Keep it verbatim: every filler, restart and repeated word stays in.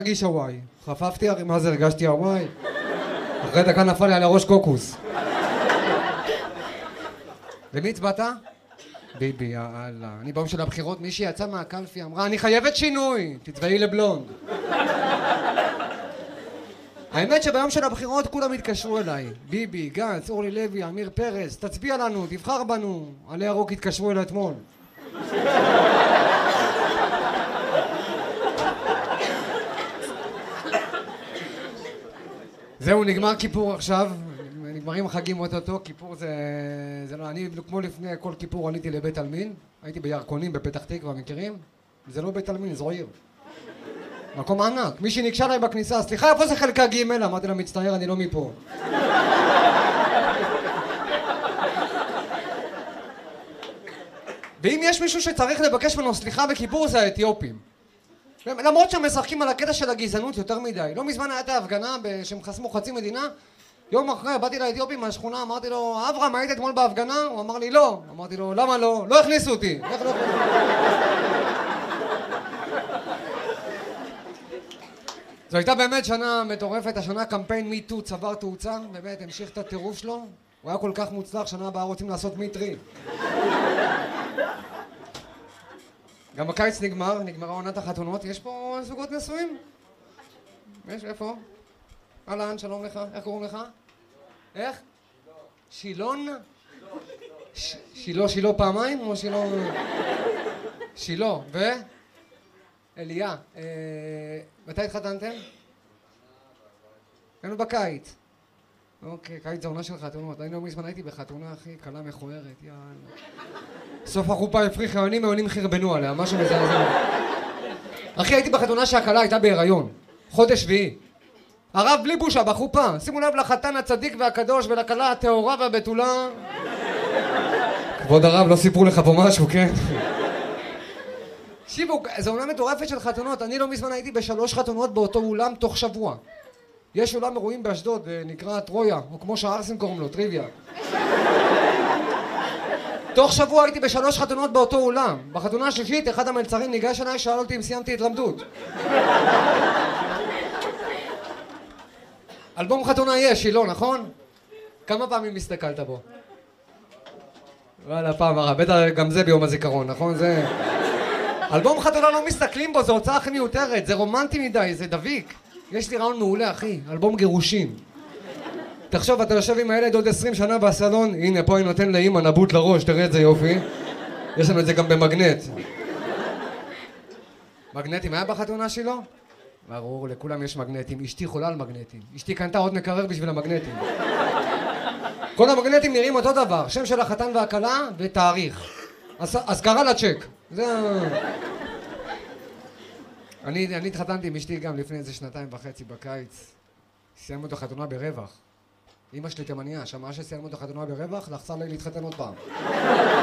הרגיש הוואי, חפפתי, הרי מה זה הרגשתי הוואי? אחרי דקה נפל לי על הראש קוקוס. למי הצבעת? ביבי, יאללה. אני ביום של הבחירות, מישהי יצאה מהקלפי, אמרה, אני חייבת שינוי, תצבעי לבלונד. האמת שביום של הבחירות כולם התקשרו אליי. ביבי, גנץ, אורלי לוי, אמיר פרס, תצביע לנו, תבחר בנו. עלי ירוק התקשרו אליי אתמול. זהו, נגמר כיפור עכשיו, נגמרים החגים אוטוטו, כיפור זה... זה לא... אני כמו לפני כל כיפור עליתי לבית עלמין, הייתי בירקונים בפתח תקווה, מכירים? זה לא בית עלמין, זו עיר. מקום ענק, מישהי ניגשה אליי בכניסה, סליחה, איפה זה חלקה ג'? אמרתי לה, מצטער, אני לא מפה. ואם יש מישהו שצריך לבקש ממנו סליחה בכיפור זה האתיופים. למרות שהם משחקים על הקטע של הגזענות יותר מדי. לא מזמן הייתה ההפגנה שהם חסמו חצי מדינה. יום אחרי באתי לאתיופים מהשכונה, אמרתי לו, אברהם, היית אתמול בהפגנה? הוא אמר לי, לא. אמרתי לו, למה לא? לא הכניסו אותי. איך לא הכניסו? זו הייתה באמת שנה מטורפת, השנה קמפיין מיטו צבר תאוצה, באמת המשיך את הטירוף שלו. הוא היה כל כך מוצלח, שנה הבאה רוצים לעשות מיטרי. גם בקיץ נגמר, נגמרה עונת החתונות. יש פה זוגות נשואים? יש, איפה? אהלן, שלום לך. איך קוראים לך? איך? שילון? שילה, שילה פעמיים או שילה? שילה, ו? אליה. מתי התחתנתם? היינו בקיץ. אוקיי, קיץ זה עונה של חתונות. אני לא מזמן הייתי בחתונה, אחי, קלה מכוערת, יאללה. סוף החופה הפריחה, העונים העונים חרבנו עליה, משהו מזעזע. אחי, הייתי בחתונה שהקלה הייתה בהיריון. חודש שביעי. הרב בלי בושה בחופה. שימו לב לחתן הצדיק והקדוש ולקלה הטהורה והבתולה. כבוד הרב, לא סיפרו לך פה משהו, כן? תקשיבו, זו עונה מטורפת של חתונות. אני לא מזמן הייתי בשלוש חתונות באותו אולם תוך שבוע. יש אולם אירועים באשדוד, נקרא טרויה, או כמו שהארסים קוראים לו, טריוויה. תוך שבוע הייתי בשלוש חתונות באותו אולם. בחתונה השלישית, אחד המלצרים ניגש אליי, שאל אותי אם סיימתי התלמדות. אלבום חתונה יש, שילה, נכון? כמה פעמים הסתכלת בו? וואלה, פעם הרע, בטח גם זה ביום הזיכרון, נכון? זה... אלבום חתונה לא מסתכלים בו, זו הוצאה הכי מיותרת, זה רומנטי מדי, זה דביק. יש לי רעיון מעולה, אחי, אלבום גירושים. תחשוב, אתה יושב עם הילד עוד עשרים שנה בסלון, הנה, פה אני נותן לאמא נבוט לראש, תראה את זה יופי. יש לנו את זה גם במגנט. מגנטים, היה בחתונה שלו? ברור, לכולם יש מגנטים. אשתי חולה על מגנטים. אשתי קנתה עוד מקרר בשביל המגנטים. כל המגנטים נראים אותו דבר, שם של החתן והכלה ותאריך. אז קרא לה צ'ק. זה... אני, אני התחתנתי עם אשתי גם לפני איזה שנתיים וחצי בקיץ. סיימנו את החתונה ברווח. אמא שלי תימניה, שמעה שסיימנו את החתונה ברווח, לחצה לי להתחתן עוד פעם.